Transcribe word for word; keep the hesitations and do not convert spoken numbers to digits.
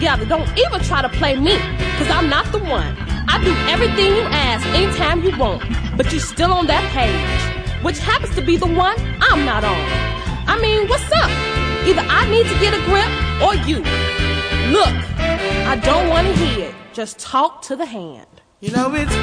Yeah, don't even try to play me, cause I'm not the one. I do everything you ask anytime you want, but you're still on that page, which happens to be the one I'm not on. I mean, what's up? Either I need to get a grip or you. Look, I don't want to hear it. Just talk to the hand. You know it's